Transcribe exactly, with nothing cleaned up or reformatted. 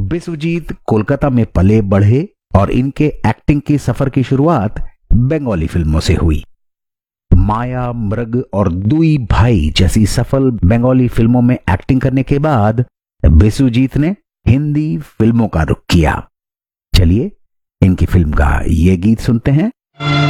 बिस्वजीत कोलकाता में पले बढ़े और इनके एक्टिंग के सफर की शुरुआत बंगाली फिल्मों से हुई। माया, मृग और दुई भाई जैसी सफल बंगाली फिल्मों में एक्टिंग करने के बाद बिस्वजीत ने हिंदी फिल्मों का रुख किया। चलिए इनकी फिल्म का ये गीत सुनते हैं।